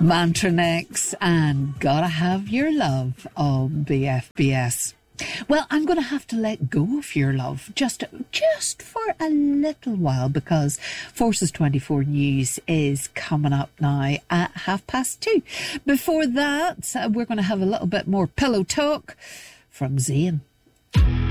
Mantranex and Gotta Have Your Love on BFBS. Well, I'm going to have to let go of your love just for a little while, because Forces 24 News is coming up now at 2:30. Before that, we're going to have a little bit more pillow talk from Zayn.